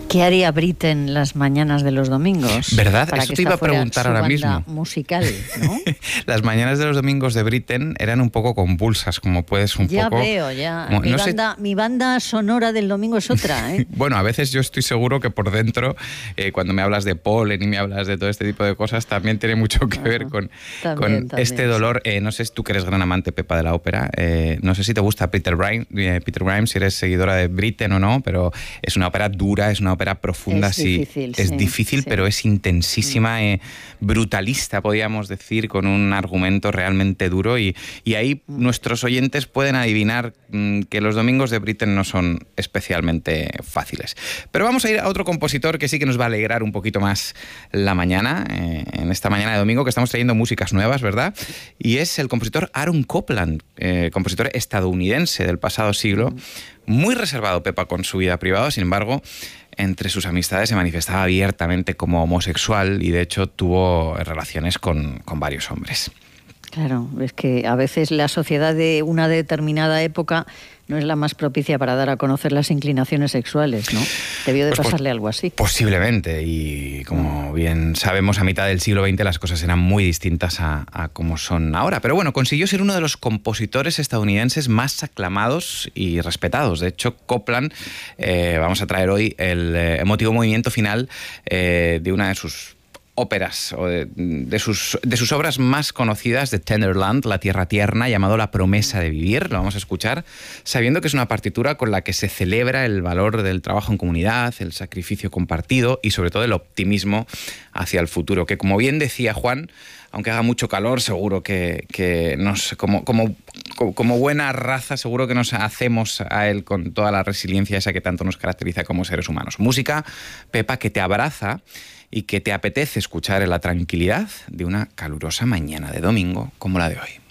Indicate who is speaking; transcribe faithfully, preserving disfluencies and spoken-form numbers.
Speaker 1: ¿Qué haría Britten las mañanas de los domingos?
Speaker 2: ¿Verdad?
Speaker 1: Para
Speaker 2: Eso
Speaker 1: que
Speaker 2: te iba a
Speaker 1: esta fuera
Speaker 2: preguntar
Speaker 1: su
Speaker 2: ahora
Speaker 1: banda
Speaker 2: mismo.
Speaker 1: musical, ¿no?
Speaker 2: Las mañanas de los domingos de Britten eran un poco convulsas, como puedes un
Speaker 1: ya
Speaker 2: poco...
Speaker 1: veo, ya.
Speaker 2: como,
Speaker 1: mi,
Speaker 2: no sé-
Speaker 1: banda, mi banda sonora del domingo es otra, ¿eh?
Speaker 2: Bueno, a veces yo estoy seguro que por dentro, eh, cuando me hablas de polen y me hablas de todo este tipo de cosas, también tiene mucho que ver con,
Speaker 1: También,
Speaker 2: con
Speaker 1: también,
Speaker 2: este dolor. Eh, no sé si tú que eres gran amante, Pepa, de la ópera, eh, no sé si te gusta Peter Grimes, eh, Peter Grimes, si eres seguidora de Britten o no, pero es una ópera dura, es una ópera profunda.
Speaker 1: Es
Speaker 2: sí,
Speaker 1: difícil,
Speaker 2: es
Speaker 1: sí,
Speaker 2: difícil,
Speaker 1: sí.
Speaker 2: pero es intensísima, eh, brutalista, podríamos decir, con un argumento realmente duro. Y, y ahí nuestros oyentes pueden adivinar mmm, que los domingos de Britten no son especialmente fáciles. Pero vamos a ir a otro compositor que sí que nos va a alegrar un poquito más la mañana, eh, en esta mañana de domingo, que estamos trayendo músicas nuevas, ¿verdad? Y es el compositor Aaron Copland, eh, compositor estadounidense del pasado siglo, muy reservado, Pepa, con su vida privada. Sin embargo, entre sus amistades se manifestaba abiertamente como homosexual y de hecho tuvo relaciones con, con varios hombres.
Speaker 1: Claro, es que a veces la sociedad de una determinada época no es la más propicia para dar a conocer las inclinaciones sexuales, ¿no? Debió de
Speaker 2: Pues,
Speaker 1: pasarle
Speaker 2: pues,
Speaker 1: algo así.
Speaker 2: Posiblemente, y como bien sabemos, a mitad del siglo veinte las cosas eran muy distintas a, a como son ahora. Pero bueno, consiguió ser uno de los compositores estadounidenses más aclamados y respetados. De hecho, Copland, eh, vamos a traer hoy el eh, emotivo movimiento final eh, de una de sus óperas, o de, de, sus, de sus obras más conocidas, de Tenderland, La Tierra Tierna, llamado La Promesa de Vivir. Lo vamos a escuchar sabiendo que es una partitura con la que se celebra el valor del trabajo en comunidad, el sacrificio compartido y sobre todo el optimismo hacia el futuro, que como bien decía Juan, aunque haga mucho calor, seguro que, que nos, como, como, como buena raza, seguro que nos hacemos a él con toda la resiliencia esa que tanto nos caracteriza como seres humanos. Música, Pepa, que te abraza y que te apetece escuchar en la tranquilidad de una calurosa mañana de domingo como la de hoy.